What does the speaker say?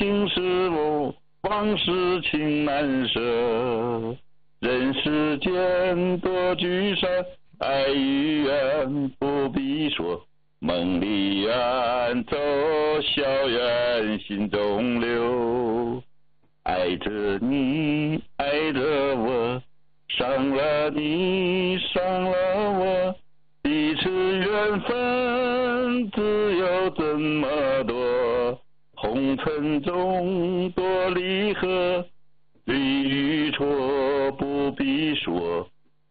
情是我，往事情难舍。人世间多聚散，爱与怨不必说。梦里远走，硝烟心中留。爱着你，爱着我，伤了你，伤了我。彼此缘分只有这么多，红尘中多离合，对与错不必说。